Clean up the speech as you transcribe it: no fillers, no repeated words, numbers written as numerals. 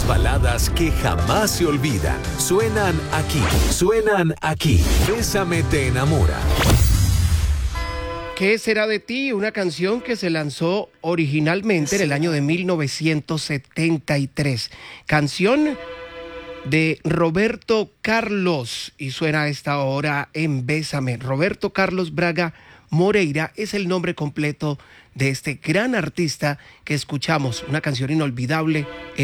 baladas que jamás se olvidan. Suenan aquí, suenan aquí. Bésame te enamora. ¿Qué será de ti? Una canción que se lanzó originalmente en el año de 1973. Canción de Roberto Carlos y suena a esta hora en Bésame. Roberto Carlos Braga Moreira es el nombre completo de este gran artista que escuchamos. Una canción inolvidable.